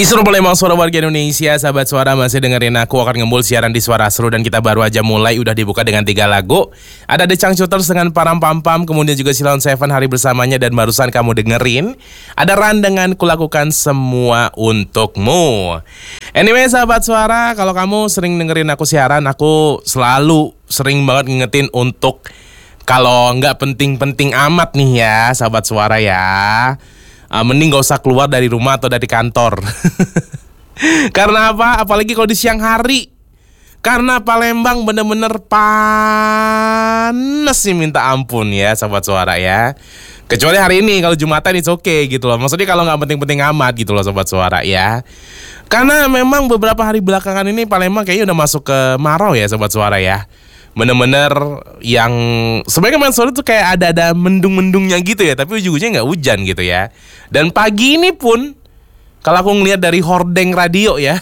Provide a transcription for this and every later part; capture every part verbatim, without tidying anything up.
Isru Palembang, suara warga Indonesia. Sahabat Suara, masih dengerin aku akan ngembul siaran di Suara Seru. Dan kita baru aja mulai, udah dibuka dengan tiga lagu. Ada The Changcuters dengan Param Pam Pam, kemudian juga Silon Seven Hari Bersamanya, dan barusan kamu dengerin ada Ran dengan Kulakukan Semua Untukmu. Anyway sahabat Suara, kalau kamu sering dengerin aku siaran, aku selalu sering banget ngingetin untuk kalau nggak penting-penting amat nih ya sahabat Suara ya, Uh, mending gak usah keluar dari rumah atau dari kantor. Karena apa? Apalagi kalau di siang hari. Karena Palembang bener-bener panas sih minta ampun ya sahabat Suara ya. Kecuali hari ini kalau Jumatan it's okay gitu loh. Maksudnya kalau gak penting-penting amat gitu loh sahabat Suara ya. Karena memang beberapa hari belakangan ini Palembang kayaknya udah masuk ke Marau ya sahabat Suara ya. Bener-bener yang sebenarnya kemarin sore tuh kayak ada-ada mendung-mendungnya gitu ya, tapi ujung-ujungnya nggak hujan gitu ya. Dan pagi ini pun kalau aku ngelihat dari hordeng radio ya,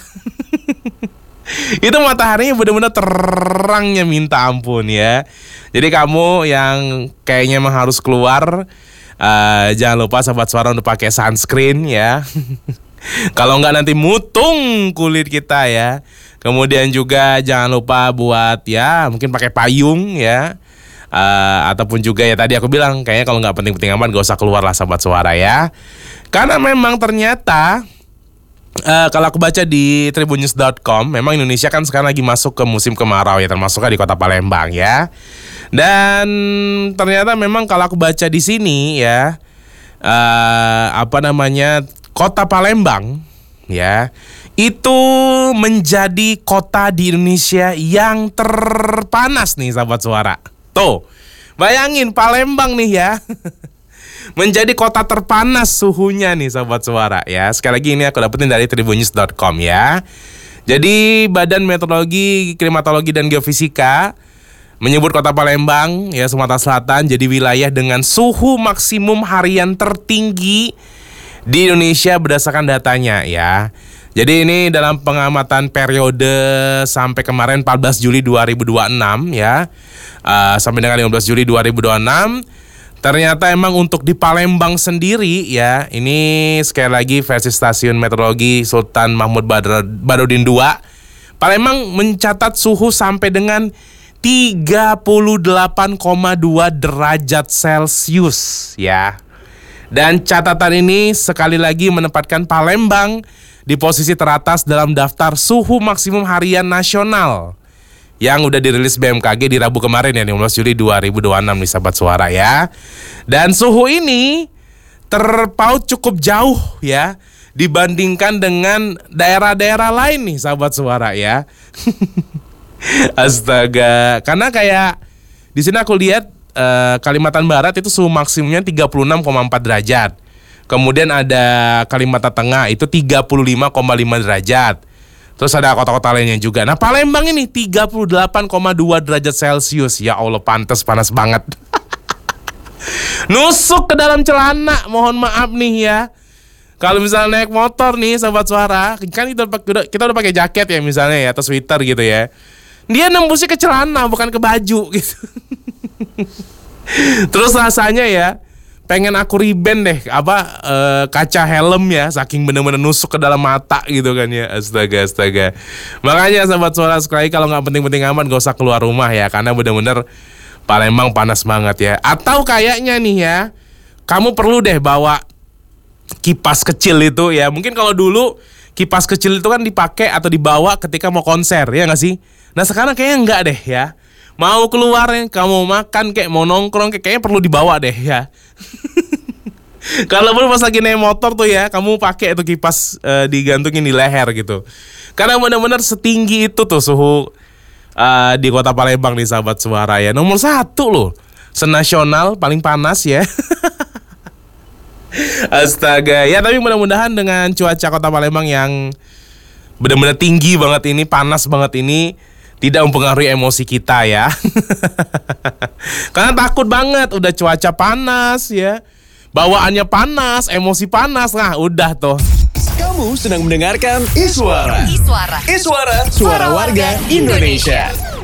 itu mataharinya bener-bener terangnya minta ampun ya. Jadi kamu yang kayaknya emang harus keluar, uh, jangan lupa sahabat Suara untuk pakai sunscreen ya. Kalau nggak nanti mutung kulit kita ya. Kemudian juga jangan lupa buat ya mungkin pakai payung ya, uh, ataupun juga ya tadi aku bilang kayaknya kalau nggak penting-penting amat gak usah keluar lah sahabat Suara ya. Karena memang ternyata uh, kalau aku baca di tribunnews dot com, memang Indonesia kan sekarang lagi masuk ke musim kemarau ya, termasuknya di kota Palembang ya. Dan ternyata memang kalau aku baca di sini ya, uh, apa namanya kota Palembang ya, itu menjadi kota di Indonesia yang terpanas nih sahabat Suara. Tuh, bayangin Palembang nih ya. Menjadi kota terpanas suhunya nih sahabat Suara ya. Sekali lagi ini aku dapetin dari tribunnews dot com ya. Jadi Badan Meteorologi, Klimatologi dan Geofisika menyebut kota Palembang ya Sumatera Selatan jadi wilayah dengan suhu maksimum harian tertinggi di Indonesia berdasarkan datanya ya. Jadi ini dalam pengamatan periode sampai kemarin empat belas Juli dua ribu dua puluh enam ya, uh, sampai dengan lima belas Juli dua ribu dua puluh enam. Ternyata emang untuk di Palembang sendiri ya, ini sekali lagi versi stasiun meteorologi Sultan Mahmud Badr, Badruddin kedua, Palembang mencatat suhu sampai dengan tiga puluh delapan koma dua derajat Celcius ya. Dan catatan ini sekali lagi menempatkan Palembang di posisi teratas dalam daftar suhu maksimum harian nasional yang udah dirilis B M K G di Rabu kemarin ya, lima belas Juli dua ribu dua puluh enam nih sahabat Suara ya. Dan suhu ini terpaut cukup jauh ya dibandingkan dengan daerah-daerah lain nih sahabat Suara ya. Astaga, karena kayak di sini aku lihat eh, Kalimantan Barat itu suhu maksimumnya tiga puluh enam koma empat derajat. Kemudian ada Kalimantan Tengah itu tiga puluh lima koma lima derajat. Terus ada kota-kota lainnya juga. Nah Palembang ini tiga puluh delapan koma dua derajat Celcius. Ya Allah, pantes panas banget. Nusuk ke dalam celana, mohon maaf nih ya. Kalau misalnya naik motor nih sahabat Suara, kan kita, kita udah pakai jaket ya misalnya ya, atau sweater gitu ya. Dia nembusnya ke celana bukan ke baju gitu. Terus rasanya ya pengen aku riben deh apa e, kaca helm ya, saking bener-bener nusuk ke dalam mata gitu kan ya. Astaga astaga. Makanya sahabat Suara sekali kalau nggak penting-penting amat gak usah keluar rumah ya, karena bener-bener Palembang panas banget ya. Atau kayaknya nih ya, kamu perlu deh bawa kipas kecil itu ya. Mungkin kalau dulu kipas kecil itu kan dipakai atau dibawa ketika mau konser ya nggak sih. Nah sekarang kayaknya enggak deh ya. Mau keluar ya, kamu makan kayak mau nongkrong kayak kayaknya perlu dibawa deh ya. Kalau belum pas lagi naik motor tuh ya, kamu pakai itu kipas uh, digantungin di leher gitu. Karena benar-benar setinggi itu tuh suhu uh, di kota Palembang nih sahabat Suara ya. Nomor satu loh, senasional paling panas ya. Astaga ya, tapi mudah-mudahan dengan cuaca kota Palembang yang benar-benar tinggi banget ini, panas banget ini, tidak mempengaruhi emosi kita ya. Karena takut banget udah cuaca panas ya, bawaannya panas, emosi panas, nah udah tuh. Kamu sedang mendengarkan Iswara. Iswara. Iswara. Suara warga Indonesia.